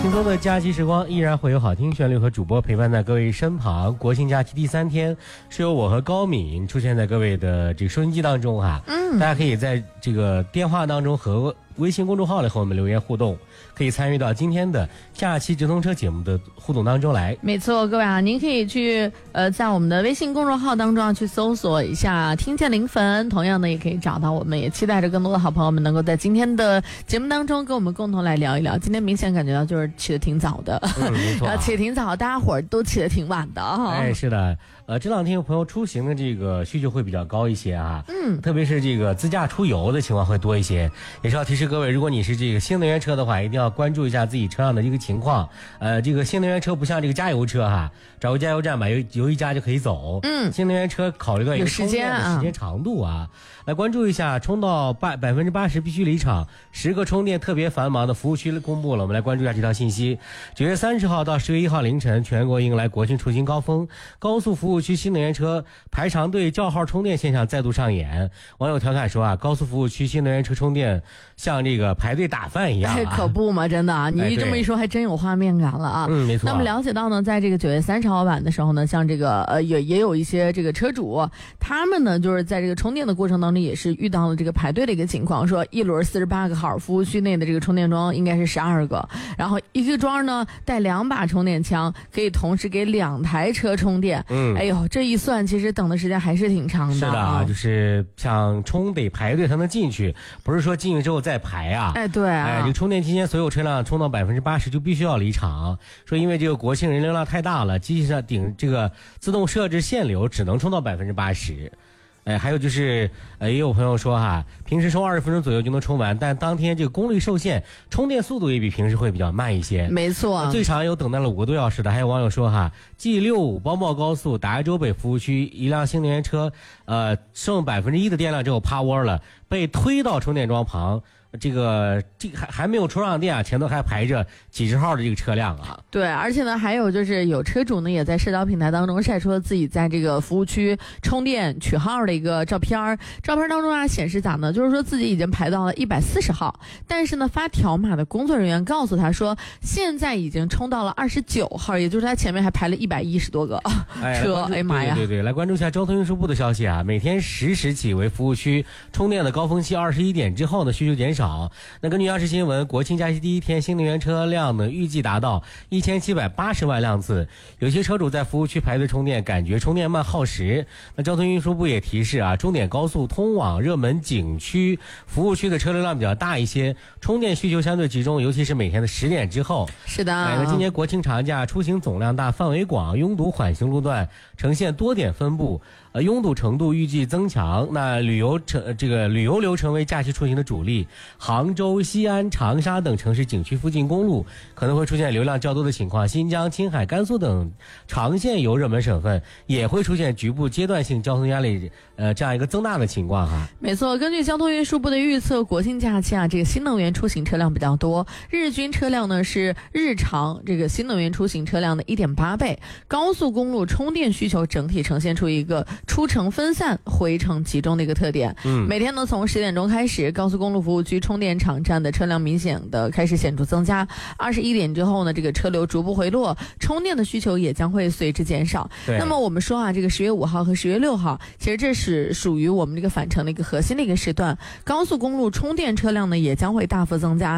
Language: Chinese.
轻松的假期时光依然会有好听旋律和主播陪伴在各位身旁。国庆假期第3天，是由我和高敏出现在各位的这个收音机当中哈。大家可以在这个电话当中和微信公众号里和我们留言互动，可以参与到今天的假期直通车节目的互动当中来。 没错，各位啊，您可以去在我们的微信公众号当中去搜索一下听见零粉，同样的也可以找到我们，也期待着更多的好朋友们能够在今天的节目当中跟我们共同来聊一聊。今天明显感觉到就是起得挺早的， 没错、 起得挺早，大家伙儿都起得挺晚的哎，是的，这两天有朋友出行的这个需求会比较高一些啊，特别是这个自驾出游的情况会多一些，也是要提示各位，如果你是这个新能源车的话，一定要关注一下自己车上的一个情况。这个新能源车不像这个加油车哈，找个加油站把油一加就可以走。新能源车考虑到一个充电的时间长度啊，来关注一下，充到80%必须离场，10个充电特别繁忙的服务区公布了，我们来关注一下这条信息。9月30号到10月1号凌晨，全国迎来国庆出行高峰，高速服务区新能源车排长队叫号充电现象再度上演。网友调侃说啊，高速服务区新能源车充电像这个排队打饭一样、啊， 可不嘛，真的啊！你这么一说，还真有画面感了啊。 没错。 那么了解到呢，在这个9月30号晚的时候呢，像这个也有一些这个车主，他们呢就是在这个充电的过程当中，也是遇到了这个排队的一个情况，说一轮48个号，服务区内的这个充电桩应该是12个，然后一个桩呢带2把充电枪，可以同时给2台车充电。哎呦，这一算，其实等的时间还是挺长的。 是的啊，就是像充得排队才能进去，不是说进去之后再排啊。 哎，对啊。 这个充电期间，所有车辆充到80%就必须要离场。说因为这个国庆人流量太大了，机器上这个自动设置限流，只能充到80%。还有就是，也有朋友说哈，平时充20分钟左右就能充完，但当天这个功率受限，充电速度也比平时会比较慢一些。 没错， 最长有等待了5个多小时的。还有网友说哈，G65包茂高速达州北服务区一辆新能源车，剩1%的电量之后趴窝了，被推到充电桩旁。这个还没有充上电啊，前头还排着几十号的这个车辆啊。 对，而且呢，还有就是有车主呢也在社交平台当中晒出了自己在这个服务区充电取号的一个照片。照片当中啊显示咋呢？就是说自己已经排到了140号，但是呢发条码的工作人员告诉他说，现在已经充到了29号，也就是他前面还排了110多个车。哎妈呀！ 对，来关注一下交通运输部的消息啊，每天10时起为服务区充电的高峰期，21点之后呢需求减少。那根据央视新闻，国庆假期第1天新能源车辆呢预计达到1780万辆次。有些车主在服务区排队充电，感觉充电慢耗时。那交通运输部也提示啊，重点高速通往热门景区服务区的车流量比较大一些，充电需求相对集中，尤其是每天的10点之后。 是的。 那今年国庆长假出行总量大、范围广，拥堵缓行路段呈现多点分布，拥堵程度预计增强。那旅游流成为假期出行的主力，杭州、西安、长沙等城市景区附近公路可能会出现流量较多的情况，新疆、青海、甘肃等长线游热门省份也会出现局部阶段性交通压力这样一个增大的情况哈。 没错，根据交通运输部的预测，国庆假期啊，这个新能源出行车辆比较多，日均车辆呢是日常这个新能源出行车辆的1.8倍，高速公路充电需求整体呈现出一个出城分散、回城集中的一个特点。每天呢从10点钟开始，高速公路服务区充电场站的车辆明显的开始显著增加，21点之后呢，这个车流逐步回落，充电的需求也将会随之减少。那么我们说啊，这个10月5号和10月6号，其实这是属于我们这个返程的一个核心的一个时段，高速公路充电车辆呢也将会大幅增加。